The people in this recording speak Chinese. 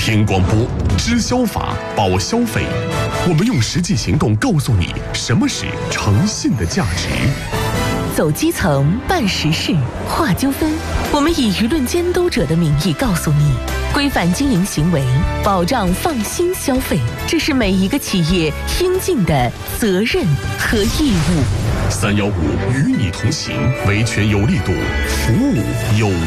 听广播，知消法，保消费。我们用实际行动告诉你什么是诚信的价值。 走基层，办实事，化纠纷。我们以舆论监督者的名义告诉你，规范经营行为，保障放心消费，这是每一个企业应尽的责任和义务。 315与你同行，维权有力度，服务有